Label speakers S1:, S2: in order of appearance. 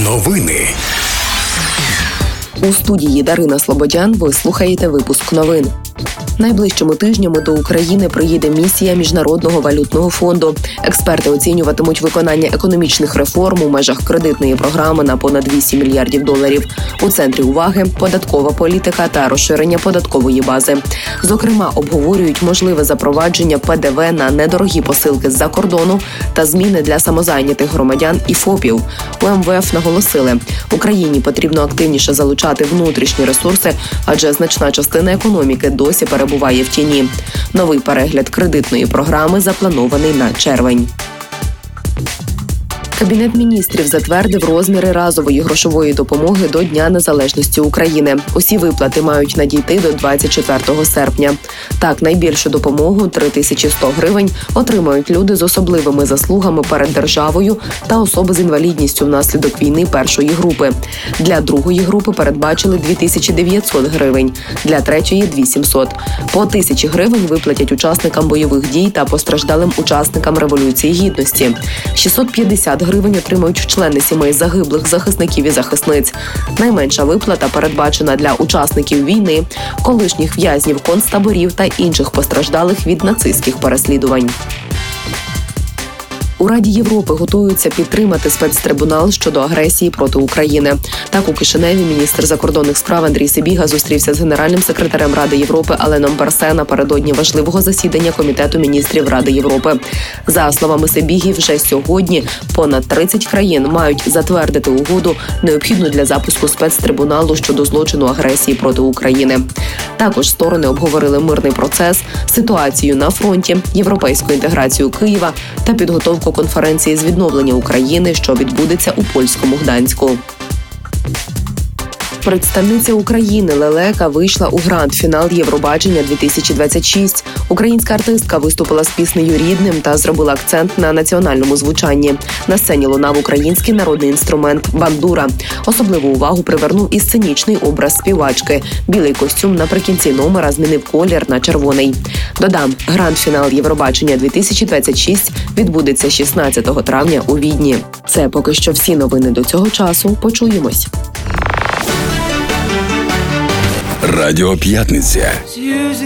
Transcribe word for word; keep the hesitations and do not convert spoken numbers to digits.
S1: Новини.
S2: У студії Дарина Слободян ви слухаєте випуск новин. Найближчими тижнями до України приїде місія Міжнародного валютного фонду. Експерти оцінюватимуть виконання економічних реформ у межах кредитної програми на понад вісім мільярдів доларів. У центрі уваги – податкова політика та розширення податкової бази. Зокрема, обговорюють можливе запровадження Пе Де Ве на недорогі посилки з-за кордону та зміни для самозайнятих громадян і ФОПів. У Ем Ве Еф наголосили, Україні потрібно активніше залучати внутрішні ресурси, адже значна частина економіки досі перебуває в тіні. Новий перегляд кредитної програми запланований на червень. Кабінет міністрів затвердив розміри разової грошової допомоги до Дня Незалежності України. Усі виплати мають надійти до двадцять четвертого серпня. Так, найбільшу допомогу – три тисячі сто гривень – отримають люди з особливими заслугами перед державою та особи з інвалідністю внаслідок війни першої групи. Для другої групи передбачили дві тисячі дев'ятсот гривень, для третьої – дві тисячі сімсот. По тисячі гривень виплатять учасникам бойових дій та постраждалим учасникам Революції Гідності. шістсот п'ятдесят гривень отримають члени сімей загиблих захисників і захисниць. Найменша виплата передбачена для учасників війни, колишніх в'язнів концтаборів та інших постраждалих від нацистських переслідувань. У Раді Європи готуються підтримати спецтрибунал щодо агресії проти України. Так, у Кишиневі міністр закордонних справ Андрій Сибіга зустрівся з генеральним секретарем Ради Європи Аленом Барсе напередодні важливого засідання Комітету міністрів Ради Європи. За словами Сибіги, вже сьогодні понад тридцять країн мають затвердити угоду, необхідну для запуску спецтрибуналу щодо злочину агресії проти України. Також сторони обговорили мирний процес, ситуацію на фронті, європейську інтеграцію Києва та підготовку конференції з відновлення України, що відбудеться у польському Гданську. Представниця України Лелека вийшла у гранд-фінал Євробачення дві тисячі двадцять шість. Українська артистка виступила з піснею «Рідним» та зробила акцент на національному звучанні. На сцені лунав український народний інструмент «бандура». Особливу увагу привернув і сценічний образ співачки. Білий костюм наприкінці номера змінив колір на червоний. Додам, гранд-фінал Євробачення дві тисячі двадцять шість відбудеться шістнадцятого травня у Відні. Це поки що всі новини до цього часу. Почуємось.
S1: Радіо П'ятниця.